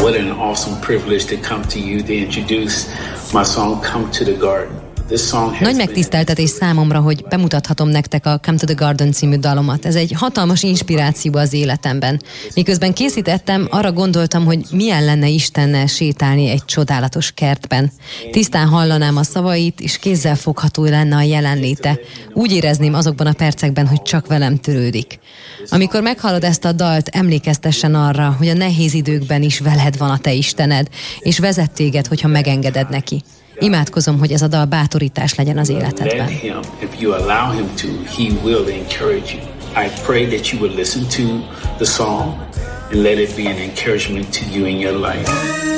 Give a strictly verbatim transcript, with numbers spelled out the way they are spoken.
what an awesome privilege to come to you to introduce my song Come to the Garden. Nagy megtiszteltetés számomra, hogy bemutathatom nektek a Come to the Garden című dalomat. Ez egy hatalmas inspiráció az életemben. Miközben készítettem, arra gondoltam, hogy milyen lenne Istennel sétálni egy csodálatos kertben. Tisztán hallanám a szavait, és kézzel fogható lenne a jelenléte. Úgy érezném azokban a percekben, hogy csak velem törődik. Amikor meghallod ezt a dalt, emlékeztessen arra, hogy a nehéz időkben is veled van a te Istened, és vezet téged, hogyha megengeded neki. Imádkozom, hogy ez a dal bátorítás legyen az életedben. Let him, if you allow him to, he will encourage you. I pray that you will listen to the song and let it be an encouragement to you in your life.